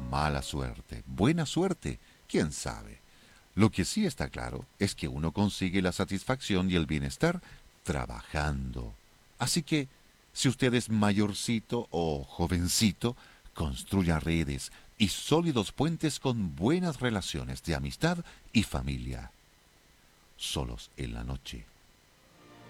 mala suerte, buena suerte, quién sabe. Lo que sí está claro es que uno consigue la satisfacción y el bienestar trabajando. Así que, si usted es mayorcito o jovencito, construya redes y sólidos puentes con buenas relaciones de amistad y familia. Solos en la noche.